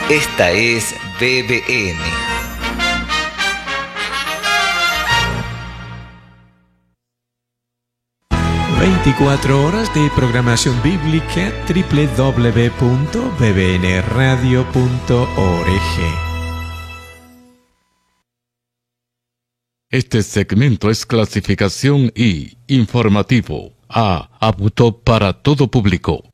Esta es BBN. ...24 horas de programación bíblica... www.bbnradio.org. Este segmento es clasificación I, informativo, A, apto para todo público.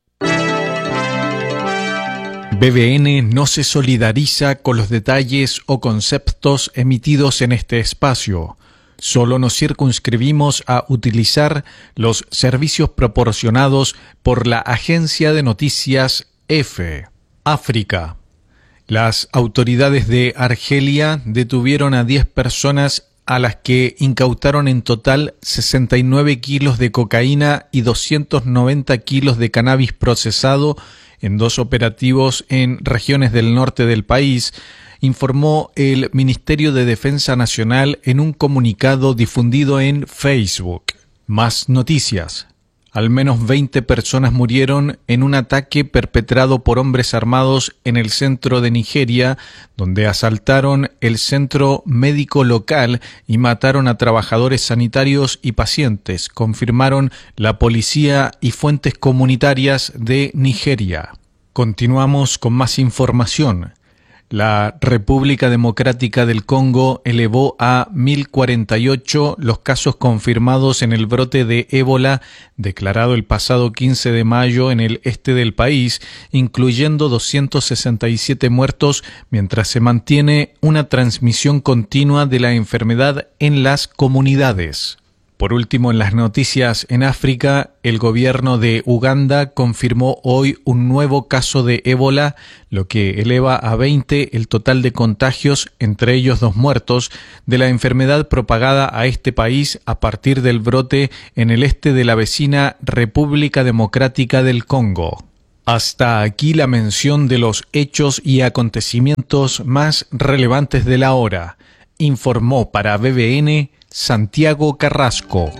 BBN no se solidariza con los detalles o conceptos emitidos en este espacio. Solo nos circunscribimos a utilizar los servicios proporcionados por la agencia de noticias EFE. África. Las autoridades de Argelia detuvieron a 10 personas a las que incautaron en total 69 kilos de cocaína y 290 kilos de cannabis procesado en 2 operativos en regiones del norte del país, informó el Ministerio de Defensa Nacional en un comunicado difundido en Facebook. Más noticias. Al menos 20 personas murieron en un ataque perpetrado por hombres armados en el centro de Nigeria, donde asaltaron el centro médico local y mataron a trabajadores sanitarios y pacientes, confirmaron la policía y fuentes comunitarias de Nigeria. Continuamos con más información. La República Democrática del Congo elevó a 1.048 los casos confirmados en el brote de ébola declarado el pasado 15 de mayo en el este del país, incluyendo 267 muertos, mientras se mantiene una transmisión continua de la enfermedad en las comunidades. Por último, en las noticias en África, el gobierno de Uganda confirmó hoy un nuevo caso de ébola, lo que eleva a 20 el total de contagios, entre ellos 2 muertos, de la enfermedad propagada a este país a partir del brote en el este de la vecina República Democrática del Congo. Hasta aquí la mención de los hechos y acontecimientos más relevantes de la hora. Informó para BBN Santiago Carrasco.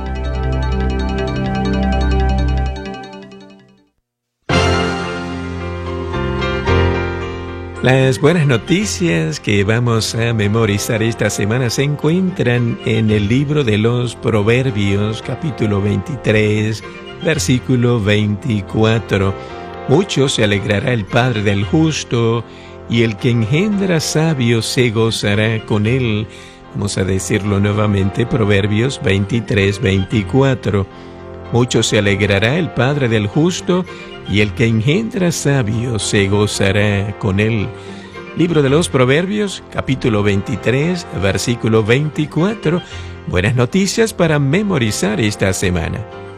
Las buenas noticias que vamos a memorizar esta semana se encuentran en el libro de los Proverbios, capítulo 23, versículo 24. Mucho se alegrará el padre del justo, y el que engendra sabio se gozará con él. Vamos a decirlo nuevamente, Proverbios 23, 24. Mucho se alegrará el padre del justo, y el que engendra sabio se gozará con él. Libro de los Proverbios, capítulo 23, versículo 24. Buenas noticias para memorizar esta semana.